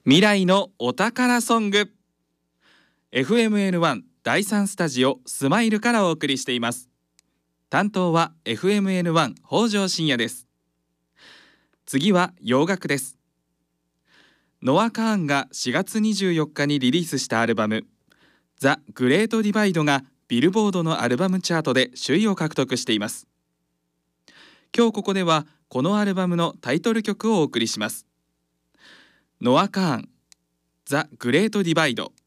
未来のお宝ソング FMN1 第3スタジオスマイルからお送りしています。担当は FMN1 北条信也です。次は洋楽です。ノア・カーンが4月24日にリリースしたアルバムザ・グレート・ディバイドがビルボードのアルバムチャートで首位を獲得しています。今日ここではこのアルバムのタイトル曲をお送りします。ノア・カーンザ・グレート・ディバイド。